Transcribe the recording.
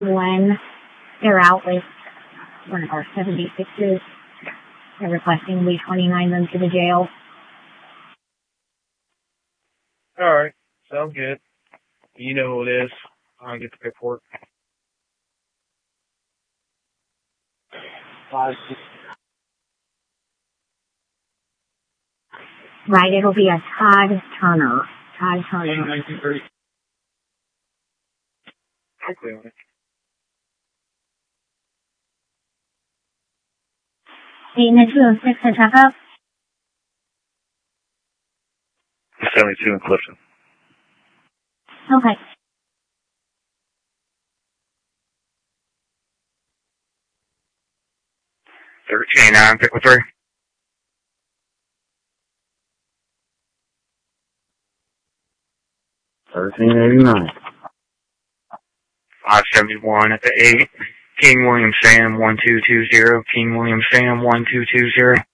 when they're out with one of our 76s. They're requesting we 29 them to the jail. Alright, sounds good. You know who it is. I'll get the paperwork. 5, 6. Right, it'll be a Todd Turner. Todd Turner. 1930. Quickly on it. 206 to check up. 72 in Clifton. Okay. 1389, pick with 3. 1389. 571 at the 8. King William Sam 1220. King William Sam 1220.